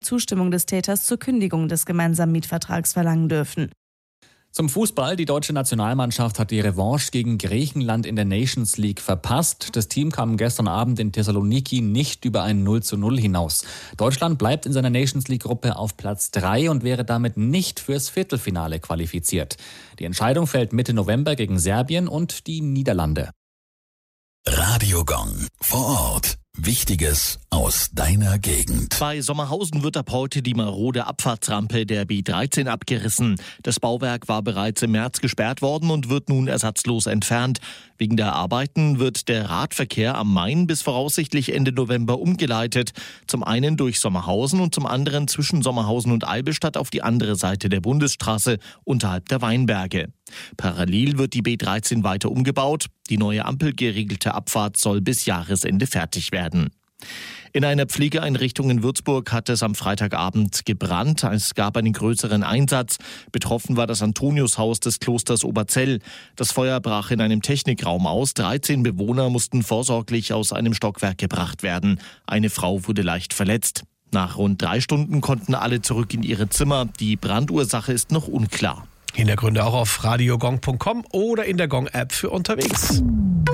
Zustimmung des Täters zur Kündigung des gemeinsamen Mietvertrags verlangen dürfen. Zum Fußball. Die deutsche Nationalmannschaft hat die Revanche gegen Griechenland in der Nations League verpasst. Das Team kam gestern Abend in Thessaloniki nicht über ein 0:0 hinaus. Deutschland bleibt in seiner Nations League-Gruppe auf Platz 3 und wäre damit nicht fürs Viertelfinale qualifiziert. Die Entscheidung fällt Mitte November gegen Serbien und die Niederlande. Radio Gong vor Ort. Wichtiges aus deiner Gegend. Bei Sommerhausen wird ab heute die marode Abfahrtsrampe der B13 abgerissen. Das Bauwerk war bereits im März gesperrt worden und wird nun ersatzlos entfernt. Wegen der Arbeiten wird der Radverkehr am Main bis voraussichtlich Ende November umgeleitet. Zum einen durch Sommerhausen und zum anderen zwischen Sommerhausen und Albestadt auf die andere Seite der Bundesstraße unterhalb der Weinberge. Parallel wird die B13 weiter umgebaut. Die neue ampelgeriegelte Abfahrt soll bis Jahresende fertig werden. In einer Pflegeeinrichtung in Würzburg hat es am Freitagabend gebrannt. Es gab einen größeren Einsatz. Betroffen war das Antoniushaus des Klosters Oberzell. Das Feuer brach in einem Technikraum aus. 13 Bewohner mussten vorsorglich aus einem Stockwerk gebracht werden. Eine Frau wurde leicht verletzt. Nach rund 3 Stunden konnten alle zurück in ihre Zimmer. Die Brandursache ist noch unklar. Hintergründe auch auf radiogong.com oder in der Gong-App für unterwegs.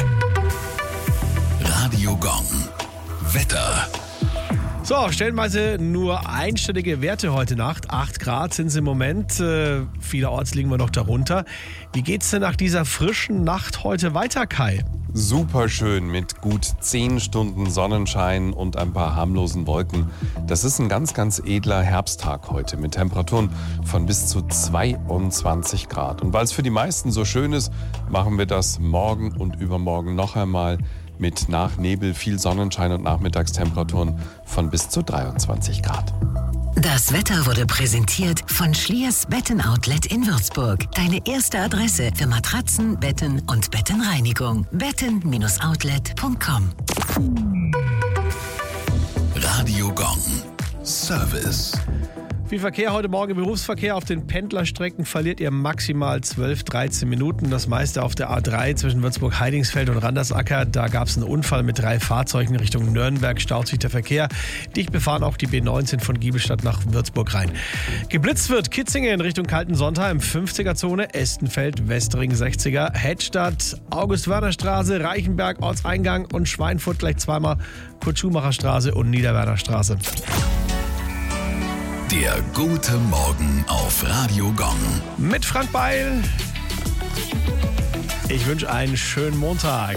Radio Gong. Wetter. So, stellenweise nur einstellige Werte heute Nacht. 8 Grad sind es im Moment. Vielerorts liegen wir noch darunter. Wie geht's denn nach dieser frischen Nacht heute weiter, Kai? Super schön mit gut 10 Stunden Sonnenschein und ein paar harmlosen Wolken. Das ist ein ganz, ganz edler Herbsttag heute mit Temperaturen von bis zu 22 Grad. Und weil es für die meisten so schön ist, machen wir das morgen und übermorgen noch einmal mit nach Nebel, viel Sonnenschein und Nachmittagstemperaturen von bis zu 23 Grad. Das Wetter wurde präsentiert von Schliers Betten-Outlet in Würzburg. Deine erste Adresse für Matratzen, Betten und Bettenreinigung. Betten-Outlet.com. Radio Gong. Service. Viel Verkehr heute Morgen im Berufsverkehr. Auf den Pendlerstrecken verliert ihr maximal 12-13 Minuten. Das meiste auf der A3 zwischen Würzburg-Heidingsfeld und Randersacker. Da gab es einen Unfall mit 3 Fahrzeugen Richtung Nürnberg. Staut sich der Verkehr. Dicht befahren auch die B19 von Giebelstadt nach Würzburg rein. Geblitzt wird Kitzingen in Richtung Kaltensontheim, 50er-Zone, Estenfeld, Westring 60er, Hedstadt, August-Wörner-Straße, Reichenberg, Ortseingang und Schweinfurt gleich zweimal, Kurt-Schumacher-Straße und Niederwerner-Straße. Der gute Morgen auf Radio Gong. Mit Frank Beil. Ich wünsche einen schönen Montag.